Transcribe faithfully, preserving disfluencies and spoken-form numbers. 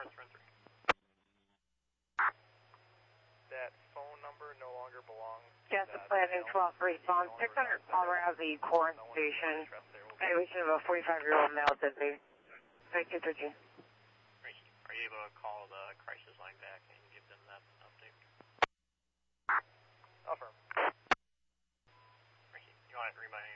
Lawrence, run three. That phone number no longer belongs to Yes, the planning twelve response. six hundred Palmer Avenue, Corinth Station. Elevation of a forty-five-year-old male dizzy. Thank you, thirteen. Are you able to call the crisis line back and give them that update? Affirm. You want to remind